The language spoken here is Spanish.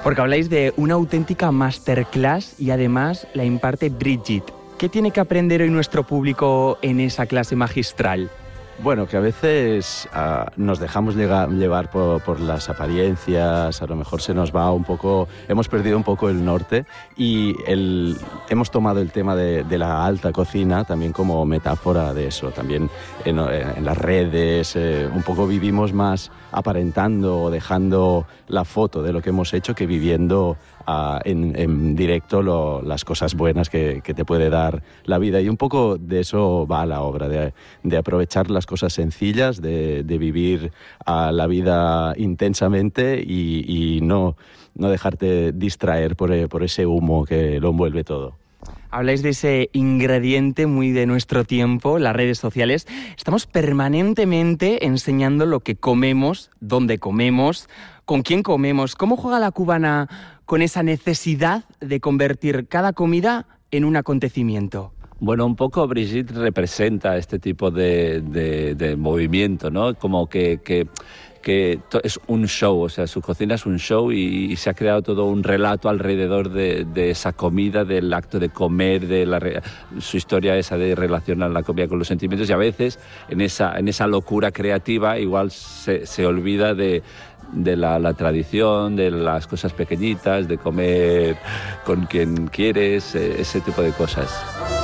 Porque habláis de una auténtica masterclass y además la imparte Brigitte. ¿Qué tiene que aprender hoy nuestro público en esa clase magistral? Bueno, que a veces nos dejamos llevar por las apariencias, a lo mejor se nos va un poco, hemos perdido un poco el norte y hemos tomado el tema de la alta cocina también como metáfora de eso. También en las redes un poco vivimos más aparentando o dejando la foto de lo que hemos hecho que viviendo en directo las cosas buenas que te puede dar la vida. Y un poco de eso va la obra, de aprovechar las cosas sencillas, de vivir la vida intensamente y no dejarte distraer por ese humo que lo envuelve todo. Habláis de ese ingrediente muy de nuestro tiempo, las redes sociales. Estamos permanentemente enseñando lo que comemos, dónde comemos, con quién comemos. ¿Cómo juega la cubana con esa necesidad de convertir cada comida en un acontecimiento? Bueno, un poco Brigitte representa este tipo de movimiento, ¿no? Como que es un show, o sea, su cocina es un show y se ha creado todo un relato alrededor de esa comida, del acto de comer, su historia esa de relacionar la comida con los sentimientos, y a veces en esa locura creativa igual se olvida de la tradición, de las cosas pequeñitas, de comer con quien quieres, ese tipo de cosas.